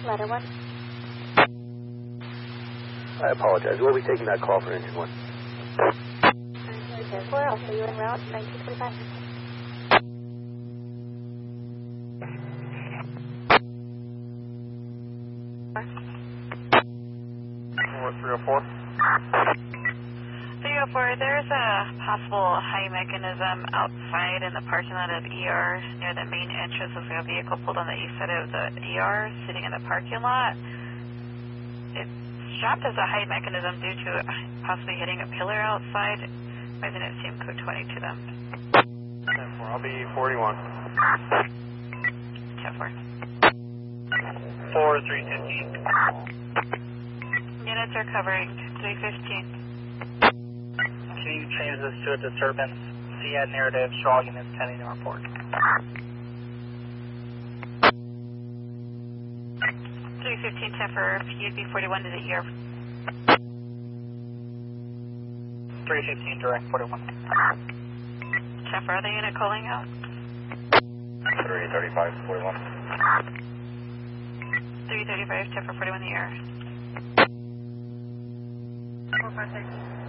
Ladder 1. I apologize. We'll be taking that call for engine 1. 4, I'll see you en route, 1925. 304. 304, there's a possible high mechanism outside in the parking lot of ER near the main entrance. Looks like a vehicle pulled on the east side of the ER, sitting in the parking lot. It's strapped as a high mechanism due to possibly hitting a pillar outside. Why didn't it seem code 20 to them? 10-4, I'll be 41. 10-4. 4-315. Units are covering 315. Can you change this to a disturbance? CAD narrative, show all units pending the report. 315, 10 for UB 41 to the ER. 315, direct 41. 10 for other unit calling out. 335, 41. 335, 10 for 41 in the ER. 456.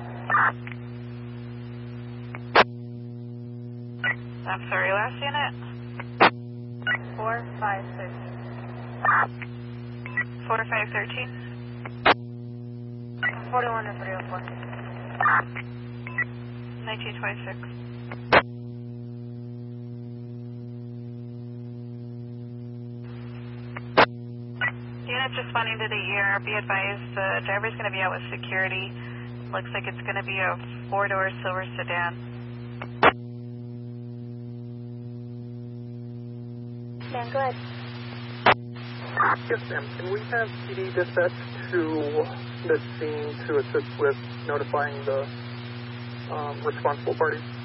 I'm sorry, last unit? 456. 4513. 41 to 304. 1926. Units responding to the ER, be advised the driver's going to be out with security. Looks like it's going to be a 4-door silver sedan. Man, go ahead. Yes, ma'am. Can we have PD dispatch to the scene to assist with notifying the responsible parties?